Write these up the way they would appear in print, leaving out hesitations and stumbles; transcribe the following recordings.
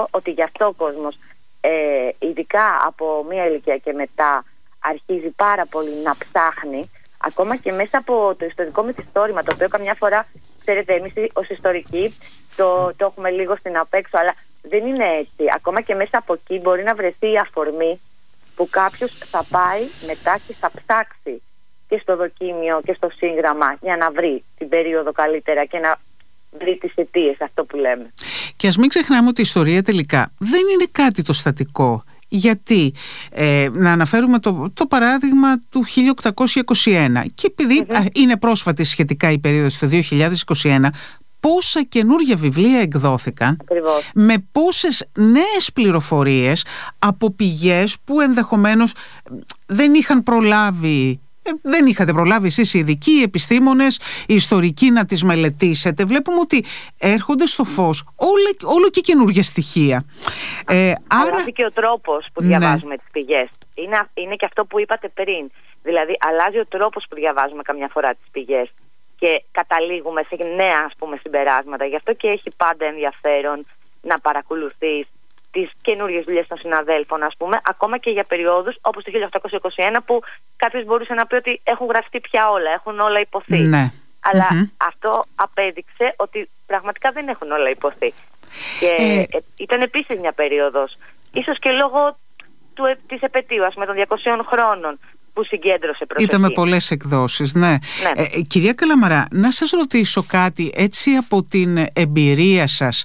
νομίζω ότι γι' αυτό ο κόσμος, ειδικά από μία ηλικία και μετά, αρχίζει πάρα πολύ να ψάχνει, ακόμα και μέσα από το ιστορικό μυθιστόρημα, το οποίο καμιά φορά, ξέρετε, εμείς ως ιστορικοί το έχουμε λίγο στην απέξω, αλλά δεν είναι έτσι. Ακόμα και μέσα από εκεί μπορεί να βρεθεί η αφορμή που κάποιος θα πάει μετά και θα ψάξει και στο δοκίμιο και στο σύγγραμμα για να βρει την περίοδο καλύτερα και να βρει τις αιτίες, αυτό που λέμε. Και ας μην ξεχνάμε ότι η ιστορία τελικά δεν είναι κάτι το στατικό. Γιατί να αναφέρουμε το παράδειγμα του 1821, και επειδή είναι πρόσφατη σχετικά η περίοδος του 2021, πόσα καινούργια βιβλία εκδόθηκαν. Ακριβώς. Με πόσες νέες πληροφορίες από πηγές που ενδεχομένως δεν είχαν προλάβει. Δεν είχατε προλάβει εσείς οι ειδικοί, οι επιστήμονες, οι ιστορικοί να τις μελετήσετε. Βλέπουμε ότι έρχονται στο φως όλο και καινούργια στοιχεία. Αλλάζει και ο τρόπος που διαβάζουμε τις πηγές. Είναι και αυτό που είπατε πριν. Δηλαδή αλλάζει ο τρόπος που διαβάζουμε καμιά φορά τις πηγές και καταλήγουμε σε νέα, ας πούμε, συμπεράσματα. Γι' αυτό και έχει πάντα ενδιαφέρον να παρακολουθείς τις καινούριες δουλειές των συναδέλφων, ας πούμε, ακόμα και για περιόδους όπως το 1821, που κάποιος μπορούσε να πει ότι έχουν γραφτεί πια όλα, έχουν όλα υποθεί. Ναι. Αλλά αυτό απέδειξε ότι πραγματικά δεν έχουν όλα υποθεί. Και ήταν επίσης μια περίοδος, ίσως και λόγω της επετείου, ας πούμε, των 200 χρόνων, που συγκέντρωσε προσοχή. Ήταν με πολλές εκδόσεις, ναι. Κυρία Καλαμαρά, να σας ρωτήσω κάτι έτσι από την εμπειρία σας.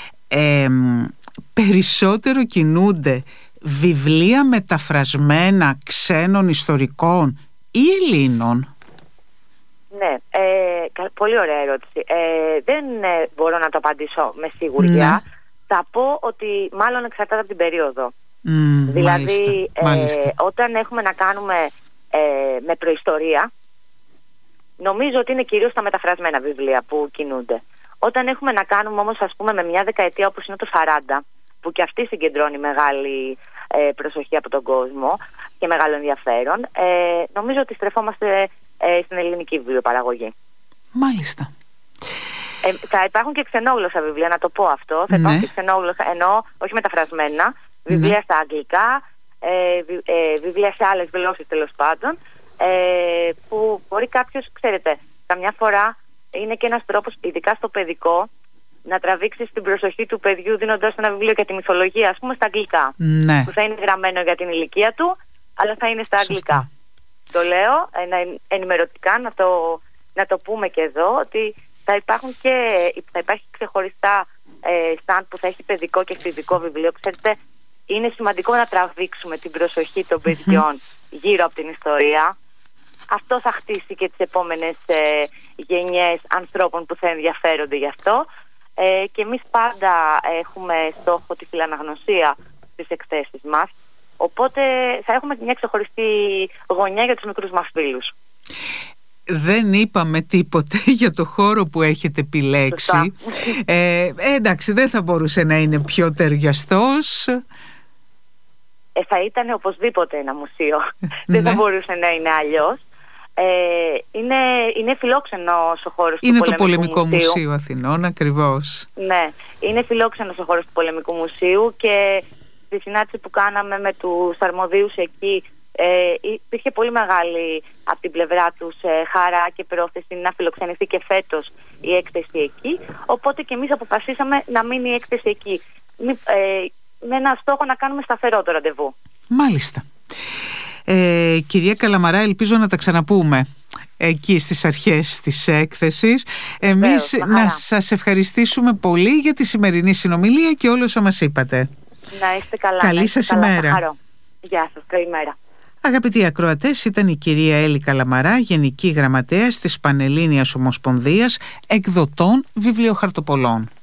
Περισσότερο κινούνται βιβλία μεταφρασμένα ξένων ιστορικών ή Ελλήνων? Ναι, πολύ ωραία ερώτηση. Δεν μπορώ να το απαντήσω με σιγουριά. Θα πω ότι μάλλον εξαρτάται από την περίοδο. Δηλαδή, μάλιστα. Όταν έχουμε να κάνουμε με προϊστορία, νομίζω ότι είναι κυρίως τα μεταφρασμένα βιβλία που κινούνται. Όταν έχουμε να κάνουμε όμως, ας πούμε, με μια δεκαετία όπως είναι το 40, που και αυτή συγκεντρώνει μεγάλη προσοχή από τον κόσμο και μεγάλο ενδιαφέρον, νομίζω ότι στρεφόμαστε στην ελληνική βιβλιοπαραγωγή. Μάλιστα. Θα υπάρχουν και ξενόγλωσσα βιβλία, να το πω αυτό. Θα υπάρχουν και ξενόγλωσσα, ενώ όχι μεταφρασμένα, βιβλία στα αγγλικά, βιβλία σε άλλες γλώσσες τέλος πάντων, που μπορεί κάποιος, ξέρετε, καμιά φορά είναι και ένας τρόπος, ειδικά στο παιδικό, να τραβήξει την προσοχή του παιδιού δίνοντας ένα βιβλίο για τη μυθολογία, ας πούμε, στα αγγλικά. Ναι. Που θα είναι γραμμένο για την ηλικία του, αλλά θα είναι στα αγγλικά. Το λέω ενημερωτικά, να το πούμε και εδώ, ότι θα υπάρχει ξεχωριστά stand που θα έχει παιδικό και εφηβικό βιβλίο. Ξέρετε, είναι σημαντικό να τραβήξουμε την προσοχή των παιδιών γύρω από την ιστορία. Αυτό θα χτίσει και τις επόμενες γενιές ανθρώπων που θα ενδιαφέρονται γι' αυτό. Και εμείς πάντα έχουμε στόχο τη φιλαναγνωσία στις εκθέσεις μας. Οπότε θα έχουμε μια ξεχωριστή γωνιά για τους μικρούς μας φίλους. Δεν είπαμε τίποτε για το χώρο που έχετε επιλέξει. Εντάξει, δεν θα μπορούσε να είναι πιο ταιριαστός. Θα ήταν οπωσδήποτε ένα μουσείο. Δεν θα μπορούσε να είναι αλλιώς. Είναι φιλόξενος ο χώρος του Πολεμικού Μουσείου. Είναι το Πολεμικό Μουσείο Αθηνών, ακριβώς. Ναι, είναι φιλόξενος ο χώρος του Πολεμικού Μουσείου, και στη συνάντηση που κάναμε με τους αρμοδίους εκεί, υπήρχε πολύ μεγάλη από την πλευρά τους χαρά και πρόθεση να φιλοξενηθεί και φέτος η έκθεση εκεί. Οπότε και εμείς αποφασίσαμε να μείνει η έκθεση εκεί, με ένα στόχο να κάνουμε σταθερό το ραντεβού. Μάλιστα. Κυρία Καλαμαρά, ελπίζω να τα ξαναπούμε εκεί στις αρχές της έκθεσης. Εμείς να σας ευχαριστήσουμε πολύ για τη σημερινή συνομιλία και όλα όσα μας είπατε. Να είστε καλά. Καλή σας ημέρα. Γεια σας, καλημέρα. Αγαπητοί ακροατές, ήταν η κυρία Έλλη Καλαμαρά, Γενική Γραμματέας της Πανελλήνιας Ομοσπονδίας Εκδοτών Βιβλιοχαρτοπολών.